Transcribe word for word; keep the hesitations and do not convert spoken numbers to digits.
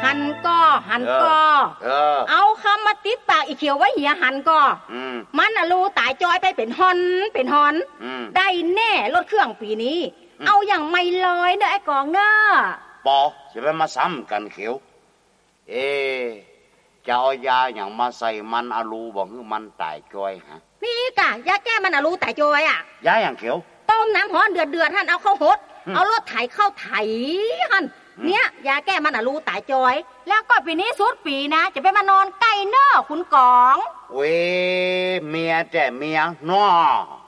หันก็หันก็เออเอาคำมาติดปากอีเขียวไว้เหียหันก็มันน่ะรู้ตายจอยไปเป็นฮอนเป็นฮอนได้แน่รถเครื่องปีนี้เอาอย่างไม่ลอยเด้อไอ้กองเน้อปอจะไปมาซ้ำกันเขียวเอจะเอายาอย่างมาใส่มันอารูบอกคือมันตายจอยฮะนี่กะยาแก้มันอารูตายจอยอ่ะยาอย่างเขียวต้มน้ำร้อนเดือดเดือดท่านเอาเข้าหดเอารถไถเข้าไถท่านเนี้ยยาแก้มันอารูตายจอยแล้วก็ปีนี้สุดปีนะจะไปมานอนใกล้เน้อคุณกองเว้เมียแต่เมียน้อ